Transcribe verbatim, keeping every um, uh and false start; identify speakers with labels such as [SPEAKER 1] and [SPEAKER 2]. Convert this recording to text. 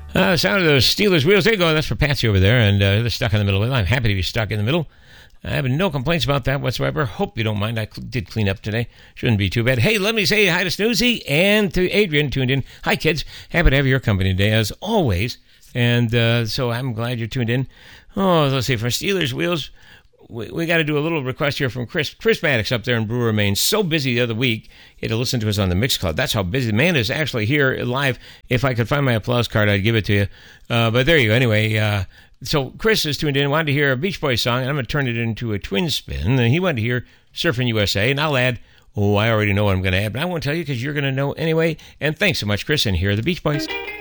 [SPEAKER 1] Uh, sound of those Steelers wheels. There you go. That's for Patsy over there, and uh, they're stuck in the middle. I'm happy to be stuck in the middle. I have no complaints about that whatsoever. Hope you don't mind. I cl- did clean up today. Shouldn't be too bad. Hey, let me say hi to Snoozy and to Adrian tuned in. Hi, kids. Happy to have your company today, as always. And uh, so I'm glad you're tuned in. Oh, let's see. For Steelers wheels, we, we got to do a little request here from Chris. Chris Maddox up there in Brewer, Maine. So busy the other week. He had to listen to us on the Mix Club. That's how busy. The man is actually here live. If I could find my applause card, I'd give it to you. Uh, but there you go. Anyway, uh, so Chris is tuned in, wanted to hear a Beach Boys song, and I'm going to turn it into a twin spin. And he wanted to hear Surfing U S A, and I'll add, oh, I already know what I'm going to add, but I won't tell you because you're going to know anyway. And thanks so much, Chris, and here are the Beach Boys.